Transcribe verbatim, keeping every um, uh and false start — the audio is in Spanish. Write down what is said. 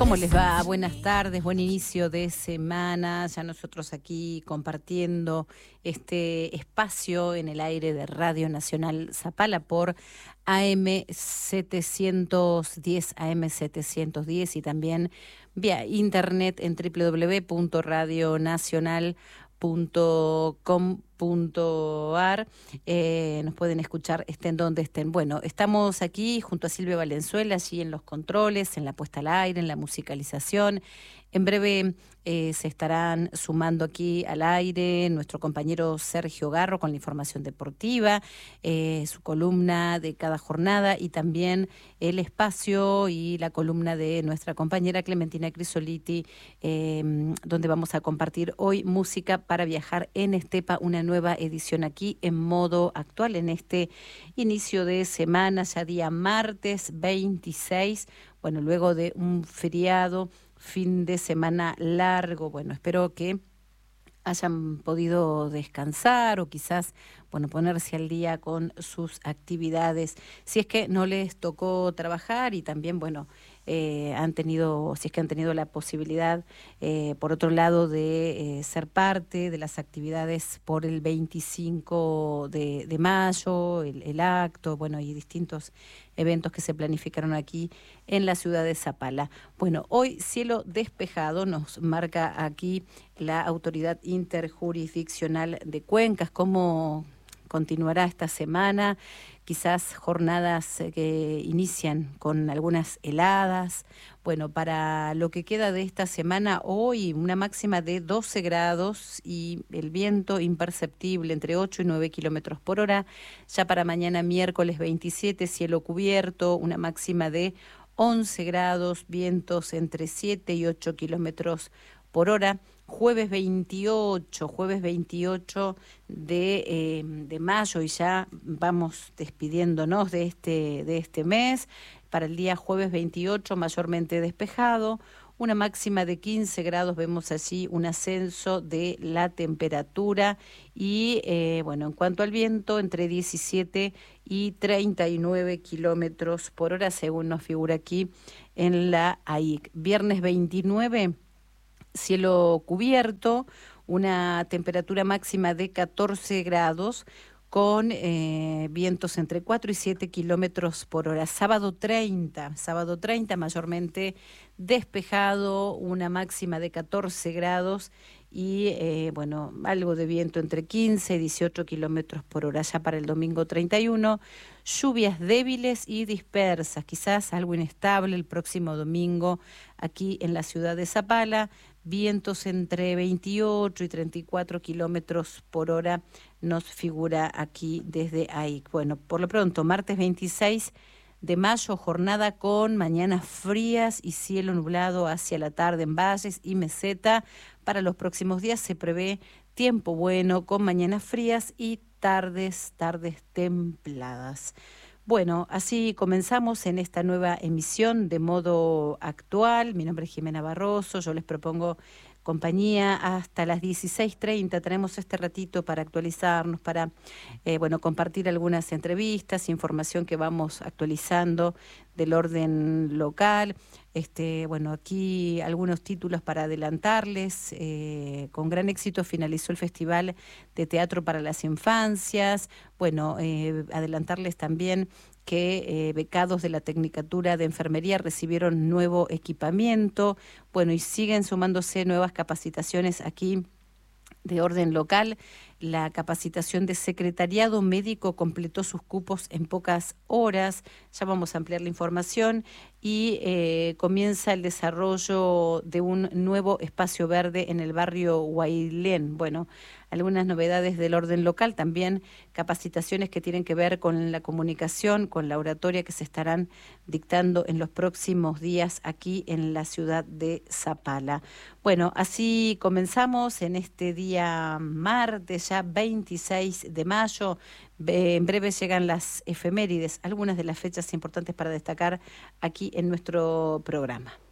¿Cómo les va? Buenas tardes, buen inicio de semana. Ya nosotros aquí compartiendo este espacio en el aire de Radio Nacional Zapala por A M setecientos diez, A M setecientos diez y también vía internet en doble u doble u doble u punto radio nacional punto com punto a r. Eh, nos pueden escuchar estén donde estén. Bueno, estamos aquí junto a Silvia Valenzuela, allí en los controles, en la puesta al aire, en la musicalización. En breve eh, se estarán sumando aquí al aire nuestro compañero Sergio Garro con la información deportiva, eh, su columna de cada jornada y también el espacio y la columna de nuestra compañera Clementina Crisoliti, eh, donde vamos a compartir hoy música para viajar en Estepa, una nueva edición aquí en modo actual en este inicio de semana, ya día martes veintiséis, bueno, luego de un feriado, fin de semana largo. Bueno, espero que hayan podido descansar o quizás, bueno, ponerse al día con sus actividades, si es que no les tocó trabajar y también, bueno, eh, han tenido, si es que han tenido la posibilidad, eh, por otro lado, de eh, ser parte de las actividades por el veinticinco de, de mayo, el, el acto, bueno, y distintos eventos que se planificaron aquí en la ciudad de Zapala. Bueno, hoy cielo despejado, nos marca aquí la Autoridad Interjurisdiccional de Cuencas. ¿Cómo continuará esta semana? Quizás jornadas que inician con algunas heladas. Bueno, para lo que queda de esta semana, hoy una máxima de doce grados y el viento imperceptible entre ocho y nueve kilómetros por hora. Ya para mañana miércoles veintisiete, cielo cubierto, una máxima de once grados, vientos entre siete y ocho kilómetros por hora. Jueves veintiocho, jueves veintiocho de, eh, de mayo y ya vamos despidiéndonos de este, de este mes. Para el día jueves veintiocho, mayormente despejado, una máxima de quince grados, vemos allí un ascenso de la temperatura y, eh, bueno, en cuanto al viento, entre diecisiete y treinta y nueve kilómetros por hora, según nos figura aquí en la A I C. Viernes veintinueve, cielo cubierto, una temperatura máxima de catorce grados, con eh, vientos entre cuatro y siete kilómetros por hora. Sábado treinta, sábado treinta, mayormente despejado, una máxima de catorce grados y, eh, bueno, algo de viento entre quince y dieciocho kilómetros por hora. Ya para el domingo treinta y uno, lluvias débiles y dispersas, quizás algo inestable el próximo domingo aquí en la ciudad de Zapala. Vientos entre veintiocho y treinta y cuatro kilómetros por hora nos figura aquí desde ahí. Bueno, por lo pronto, martes veintiséis de mayo, jornada con mañanas frías y cielo nublado hacia la tarde en valles y meseta. Para los próximos días se prevé tiempo bueno con mañanas frías y tardes, tardes templadas. Bueno, así comenzamos en esta nueva emisión de modo actual. Mi nombre es Jimena Barroso, yo les propongo compañía hasta las dieciséis treinta. Tenemos este ratito para actualizarnos, para eh, bueno, compartir algunas entrevistas, información que vamos actualizando del orden local. Este, bueno, aquí algunos títulos para adelantarles. Eh, con gran éxito finalizó el Festival de Teatro para las Infancias. Bueno, eh, adelantarles también que eh, becados de la Tecnicatura de Enfermería recibieron nuevo equipamiento. Bueno, y siguen sumándose nuevas capacitaciones aquí de orden local. La capacitación de secretariado médico completó sus cupos en pocas horas. Ya vamos a ampliar la información y eh, comienza el desarrollo de un nuevo espacio verde en el barrio Guailén. Bueno, algunas novedades del orden local, también capacitaciones que tienen que ver con la comunicación, con la oratoria que se estarán dictando en los próximos días aquí en la ciudad de Zapala. Bueno, así comenzamos en este día martes, ya veintiséis de mayo. En breve llegan las efemérides, algunas de las fechas importantes para destacar aquí en nuestro programa.